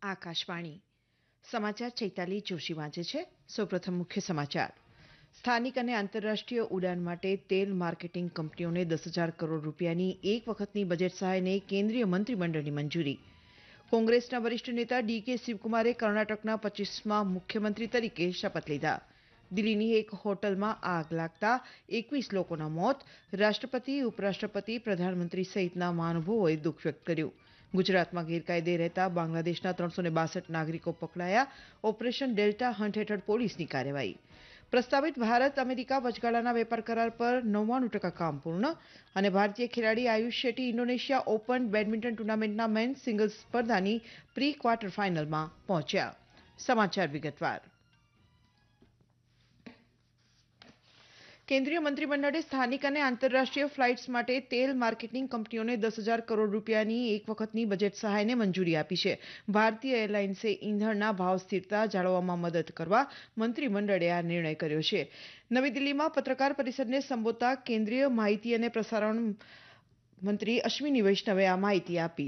આકાશવાણી સમાચાર ચૈતાલી જોશી વાંચે છે. સૌપ્રથમ મુખ્ય સમાચાર. સ્થાનિક અને આંતરરાષ્ટ્રીય ઉડાન માટે તેલ માર્કેટિંગ કંપનીઓને 10,000 કરોડ રૂપિયાની એક વખતની બજેટ સહાયને કેન્દ્રીય મંત્રીમંડળની મંજૂરી. કોંગ્રેસના વરિષ્ઠ નેતા ડીકે શિવકુમારે કર્ણાટકના 25મા મુખ્યમંત્રી તરીકે શપથ લીધા. દિલ્હીની એક હોટલમાં આગ લાગતા 21 લોકોના મોત. રાષ્ટ્રપતિ, ઉપરાષ્ટ્રપતિ, પ્રધાનમંત્રી સહિતના મહાનુભાવોએ દુઃખ વ્યક્ત કર્યું. ગુજરાતમાં ગેરકાયદે રહેતા બાંગ્લાદેશના 362 નાગરિકો પકડાયા. ઓપરેશન ડેલ્ટા હન્ટ હેઠળ પોલીસની કાર્યવાહી. પ્રસ્તાવિત ભારત અમેરિકા વચગાળાના વેપાર કરાર પર 99% કામ પૂર્ણ. અને ભારતીય ખેલાડી Ayush Shetty Indonesia open badminton ટુર્નામેન્ટના men's singles સ્પર્ધાની પ્રી ક્વાર્ટર ફાઇનલમાં પહોંચ્યા. સમાચાર વિગતવાર. કેન્દ્રીય મંત્રીમંડળે સ્થાનિક અને આંતરરાષ્ટ્રીય ફ્લાઇટ્સ માટે તેલ માર્કેટિંગ કંપનીઓને 10,000 કરોડ રૂપિયાની એક વખતની બજેટ સહાયને મંજૂરી આપી છે. ભારતીય એરલાઇન્સે ઇંધણના ભાવ સ્થિરતા જાળવવામાં મદદ કરવા મંત્રીમંડળે આ નિર્ણય કર્યો છે. નવી દિલ્હીમાં પત્રકાર પરિષદને સંબોધતા કેન્દ્રીય માહિતી અને પ્રસારણ મંત્રી અશ્વિની વૈષ્ણવે આ માહિતી આપી.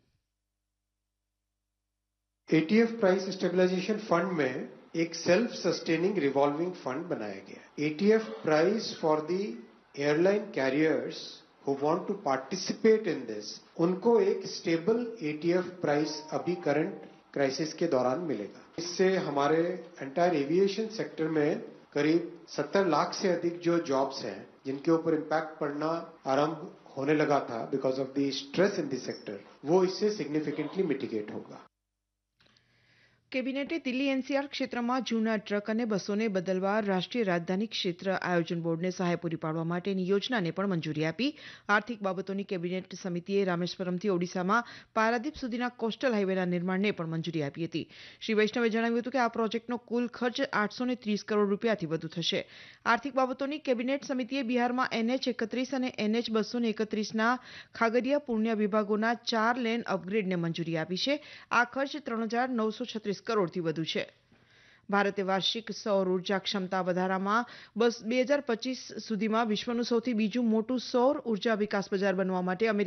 एटीएफ प्राइस स्टेबलाइजेशन फंड में एक सेल्फ सस्टेनिंग रिवॉल्विंग फंड बनाया गया. ETF price for the airline carriers who want to participate in this, उनको एक स्टेबल एटीएफ प्राइस अभी करंट क्राइसिस के दौरान मिलेगा. इससे हमारे एंटायर एविएशन सेक्टर में करीब 70 लाख से अधिक जो जॉब्स हैं जिनके ऊपर इम्पैक्ट पड़ना आरंभ होने लगा था because of the stress in the sector, वो इससे सिग्निफिकेंटली मिटिगेट होगा. કેબિનેટે દિલ્હી એનસીઆર ક્ષેત્રમાં જૂના ટ્રક અને બસોને બદલવા રાષ્ટ્રીય રાજધાની ક્ષેત્ર આયોજન બોર્ડને સહાય પૂરી પાડવા માટેની યોજનાને પણ મંજૂરી આપી. આર્થિક બાબતોની કેબિનેટ સમિતિએ રામેશ્વરમથી ઓડિશામાં પારાદીપ સુધીના કોસ્ટલ હાઇવેના નિર્માણને પણ મંજૂરી આપી હતી. શ્રી વૈષ્ણવે જણાવ્યું હતું કે આ પ્રોજેક્ટનો કુલ ખર્ચ 830 કરોડ રૂપિયાથી વધુ થશે. આર્થિક બાબતોની કેબિનેટ સમિતિએ બિહારમાં NH31 અને NH231ના ખાગરિયા પૂર્ણિયા વિભાગોના 4 લેન અપગ્રેડને મંજૂરી આપી છે. આ ખર્ચ 3,936 કરોડથી વધુ છે. ભારતે વાર્ષિક સૌર ઉર્જા ક્ષમતા વધારામાં 2025 સુધીમાં વિશ્વનું સૌથી બીજું મોટું સૌર ઉર્જા વિકાસ બજાર બનવા માટે